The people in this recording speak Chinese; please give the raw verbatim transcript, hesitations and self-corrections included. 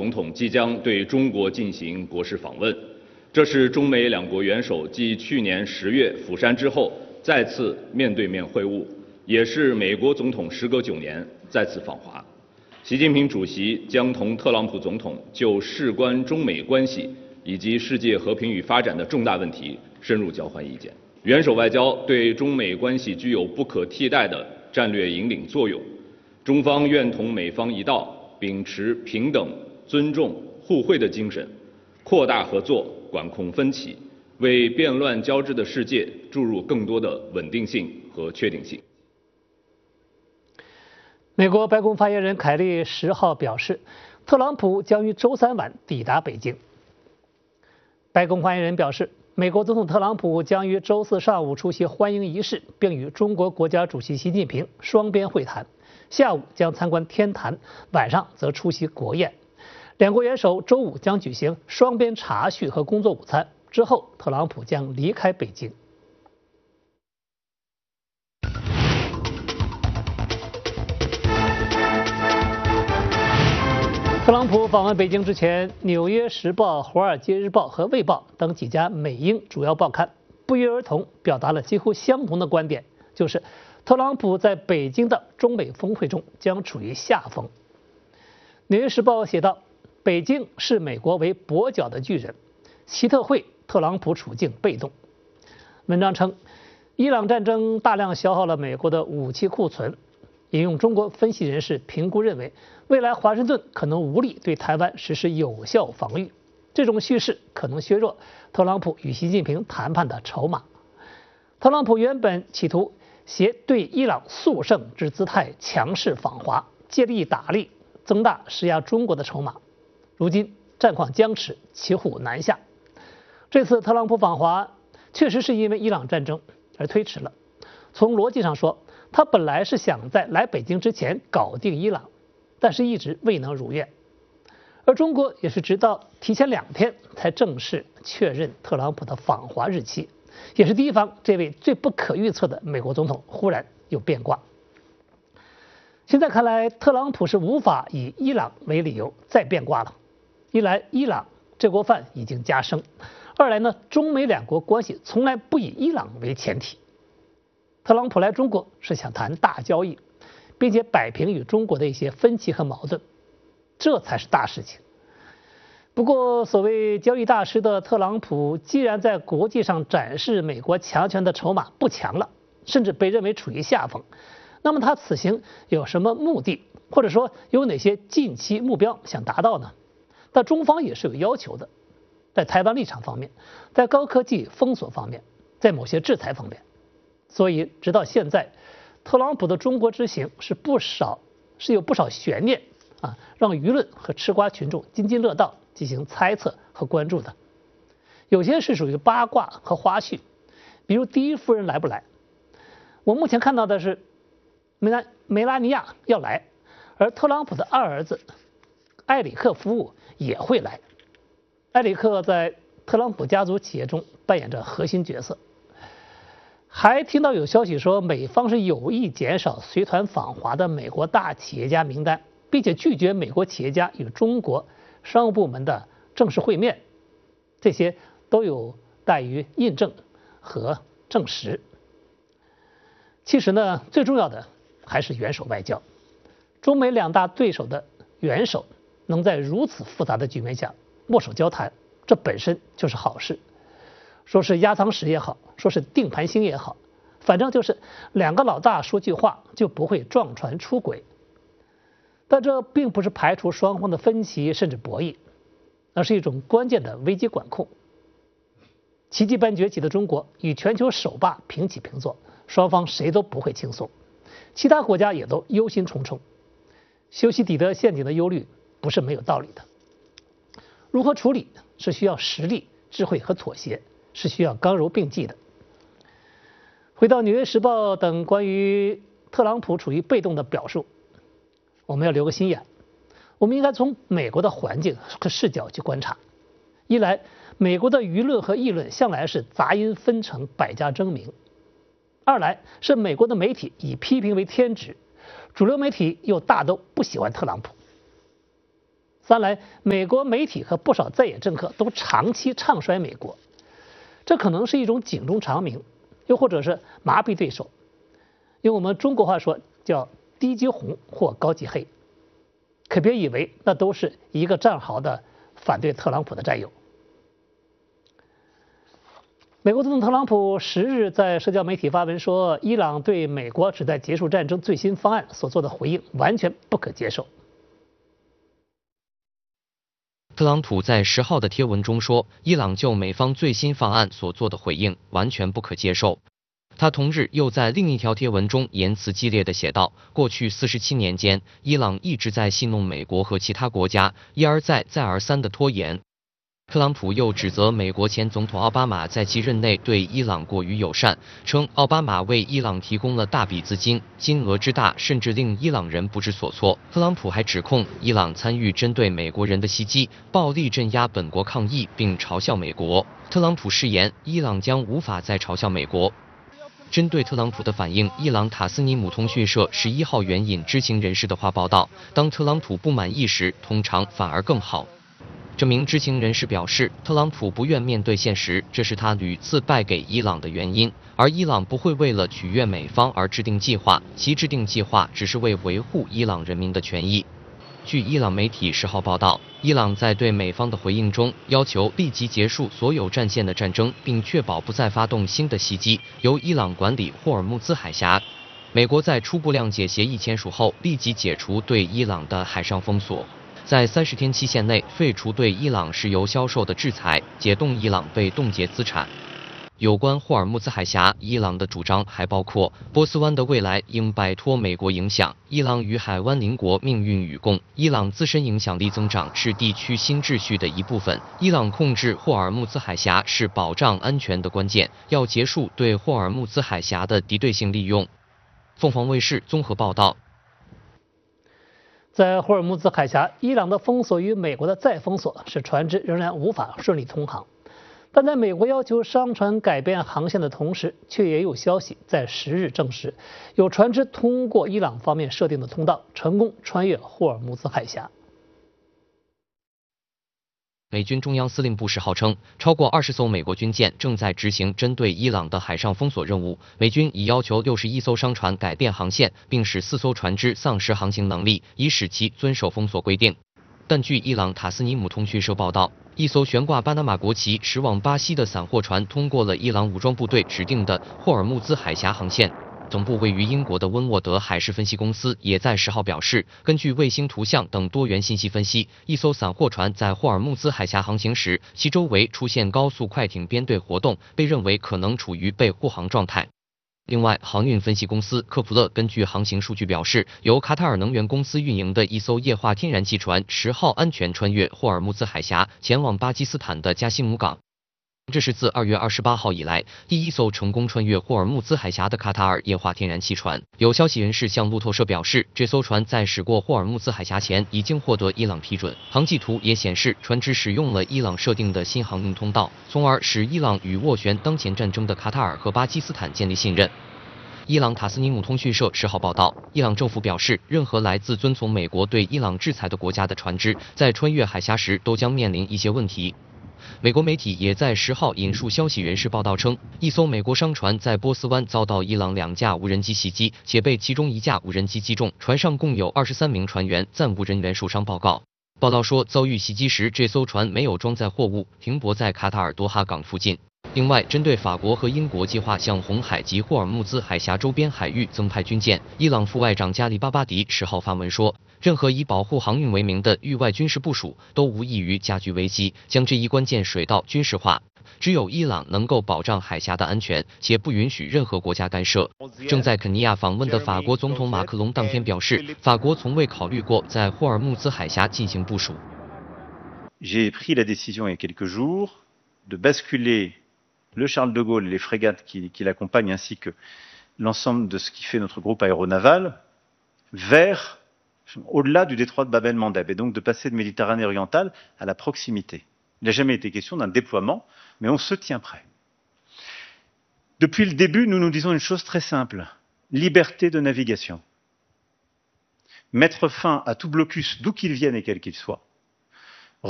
总统即将对中国进行国事访问，这是中美两国元首继去年十月釜山之后再次面对面会晤，也是美国总统时隔九年再次访华。习近平主席将同特朗普总统就事关中美关系以及世界和平与发展的重大问题深入交换意见。元首外交对中美关系具有不可替代的战略引领作用，中方愿同美方一道，秉持平等、尊重、互惠的精神，扩大合作，管控分歧，为变乱交织的世界注入更多的稳定性和确定性。 美国白宫发言人凯利十号表示，特朗普将于周三晚抵达北京。白宫发言人表示，美国总统特朗普将于周四上午出席欢迎仪式，并与中国国家主席习近平双边会谈，下午将参观天坛，晚上则出席国宴。两国元首周五将举行双边茶叙和工作午餐，之后特朗普将离开北京。特朗普访问北京之前，《纽约时报》、《华尔街日报》和《卫报》等几家美英主要报刊不约而同表达了几乎相同的观点，就是特朗普在北京的中美峰会中将处于下风。《纽约时报》写道：“北京视美国为跛脚的巨人，习特会特朗普处境被动。”文章称，伊朗战争大量消耗了美国的武器库存。引用中国分析人士评估认为，未来华盛顿可能无力对台湾实施有效防御。这种叙事可能削弱特朗普与习近平谈判的筹码。特朗普原本企图携对伊朗速胜之姿态强势访华，借力打力，增大施压中国的筹码。如今战况僵持，骑虎难下。这次特朗普访华确实是因为伊朗战争而推迟了。从逻辑上说，他本来是想在来北京之前搞定伊朗，但是一直未能如愿。而中国也是直到提前两天才正式确认特朗普的访华日期，也是提防这位最不可预测的美国总统忽然有变卦。现在看来，特朗普是无法以伊朗为理由再变卦了。一来，伊朗这锅饭已经加生；二来呢，中美两国关系从来不以伊朗为前提。特朗普来中国是想谈大交易，并且摆平与中国的一些分歧和矛盾，这才是大事情。不过，所谓交易大师的特朗普，既然在国际上展示美国强权的筹码不强了，甚至被认为处于下风，那么他此行有什么目的，或者说有哪些近期目标想达到呢？但中方也是有要求的，在台湾立场方面，在高科技封锁方面，在某些制裁方面。所以，直到现在，特朗普的中国之行是不少是有不少悬念啊，让舆论和吃瓜群众津津乐道进行猜测和关注的。有些是属于八卦和花絮，比如第一夫人来不来？我目前看到的是梅拉梅拉尼亚要来，而特朗普的二儿子埃里克夫妇也会来。埃里克在特朗普家族企业中扮演着核心角色。还听到有消息说，美方是有意减少随团访华的美国大企业家名单，并且拒绝美国企业家与中国商务部门的正式会面，这些都有待于印证和证实。其实呢，最重要的还是元首外交。中美两大对手的元首能在如此复杂的局面下握手交谈，这本身就是好事。说是压舱石也好，说是定盘星也好，反正就是两个老大说句话就不会撞船出轨。但这并不是排除双方的分歧甚至博弈，而是一种关键的危机管控。奇迹般崛起的中国与全球首霸平起平坐，双方谁都不会轻松，其他国家也都忧心忡忡。修昔底德陷阱的忧虑不是没有道理的。如何处理是需要实力、智慧和妥协，是需要刚柔并济的。回到《纽约时报》等关于特朗普处于被动的表述，我们要留个心眼。我们应该从美国的环境和视角去观察。一来，美国的舆论和议论向来是杂音纷呈、百家争鸣；二来是美国的媒体以批评为天职，主流媒体又大都不喜欢特朗普。 三来，美国媒体和不少在野政客都长期唱衰美国，这可能是一种警钟长鸣，又或者是麻痹对手。用我们中国话说，叫低级红或高级黑。可别以为那都是一个战壕的反对特朗普的战友。美国总统特朗普十日在社交媒体发文说，伊朗对美国旨在结束战争最新方案所做的回应完全不可接受。 特朗普在十号的贴文中说，伊朗就美方最新方案所做的回应完全不可接受。他同日又在另一条贴文中言辞激烈地写道，过去四十七年间，伊朗一直在戏弄美国和其他国家，一而再再而三的拖延。特朗普又指责美国前总统奥巴马在其任内对伊朗过于友善，称奥巴马为伊朗提供了大笔资金，金额之大甚至令伊朗人不知所措。特朗普还指控伊朗参与针对美国人的袭击，暴力镇压本国抗议，并嘲笑美国。特朗普誓言，伊朗将无法再嘲笑美国。针对特朗普的反应，伊朗塔斯尼姆通讯社十一号援引知情人士的话报道，当特朗普不满意时，通常反而更好。这名知情人士表示，特朗普不愿面对现实，这是他屡次败给伊朗的原因，而伊朗不会为了取悦美方而制定计划，其制定计划只是为维护伊朗人民的权益。据伊朗媒体十号报道，伊朗在对美方的回应中要求立即结束所有战线的战争，并确保不再发动新的袭击，由伊朗管理霍尔木兹海峡。美国在初步谅解协议签署后，立即解除对伊朗的海上封锁，在三十天期限内废除对伊朗石油销售的制裁，解冻伊朗被冻结资产。有关霍尔木兹海峡，伊朗的主张还包括波斯湾的未来应摆脱美国影响，伊朗与海湾邻国命运与共，伊朗自身影响力增长是地区新秩序的一部分，伊朗控制霍尔木兹海峡是保障安全的关键，要结束对霍尔木兹海峡的敌对性利用。凤凰卫视综合报道。 在霍尔木兹海峡，伊朗的封锁与美国的再封锁，使船只仍然无法顺利通航。但在美国要求商船改变航线的同时，却也有消息在十日证实，有船只通过伊朗方面设定的通道，成功穿越霍尔木兹海峡。 美军中央司令部十号称，超过二十艘美国军舰正在执行针对伊朗的海上封锁任务。美军已要求六十一艘商船改变航线，并使四艘船只丧失航行能力，以使其遵守封锁规定。但据伊朗塔斯尼姆通讯社报道，一艘悬挂巴拿马国旗驶往巴西的散货船通过了伊朗武装部队指定的霍尔木兹海峡航线。总部位于英国的温沃德海事分析公司也在十号表示，根据卫星图像等多元信息分析，一艘散货船在霍尔木兹海峡航行时，其周围出现高速快艇编队活动，被认为可能处于被护航状态。另外，航运分析公司科普勒根据航行数据表示，由卡塔尔能源公司运营的一艘液化天然气船十号安全穿越霍尔木兹海峡，前往巴基斯坦的加西姆港。这是自二月二十八号以来第一艘成功穿越霍尔木兹海峡的卡塔尔液化天然气船。有消息人士向路透社表示，这艘船在驶过霍尔木兹海峡前已经获得伊朗批准。航迹图也显示，船只使用了伊朗设定的新航运通道，从而使伊朗与斡旋当前战争的卡塔尔和巴基斯坦建立信任。伊朗塔斯尼姆通讯社十号报道，伊朗政府表示，任何来自遵从美国对伊朗制裁的国家的船只，在穿越海峡时都将面临一些问题。美国媒体也在十号引述消息人士报道称，一艘美国商船在波斯湾遭到伊朗两架无人机袭击，且被其中一架无人机击中，船上共有二十三名船员，暂无人员受伤报告。报道说，遭遇袭击时，这艘船没有装载货物，停泊在卡塔尔多哈港附近。另外，针对法国和英国计划向红海及霍尔木兹海峡周边海域增派军舰，伊朗副外长加里巴巴迪十号发文说，任何以保护航运为名的域外军事部署都无异于加剧危机，将这一关键水道军事化。只有伊朗能够保障海峡的安全，且不允许任何国家干涉。正在肯尼亚访问的法国总统马克龙当天表示，法国从未考虑过在霍尔木兹海峡进行部署。 J'ai pris la décision il y a quelques jours de basculer le Charles de Gaulle et les frégates qui, qui l'accompagnent, ainsi que l'ensemble de ce qui fait notre groupe aéronaval, vers au-delà du détroit de Bab el-Mandeb, et donc de passer de Méditerranée orientale à la proximité. Il n'a jamais été question d'un déploiement, mais on se tient prêt. Depuis le début, nous nous disons une chose très simple, liberté de navigation. Mettre fin à tout blocus, d'où qu'il vienne et quel qu'il soit,